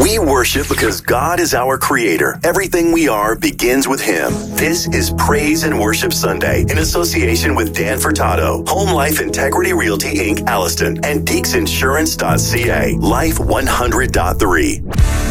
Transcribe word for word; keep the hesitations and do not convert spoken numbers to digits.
We worship because God is our creator. Everything we are begins with Him. This is Praise and Worship Sunday in association with Dan Furtado, Home Life Integrity Realty Incorporated, Alliston, and Deeks Insurance dot C A. Life one hundred point three.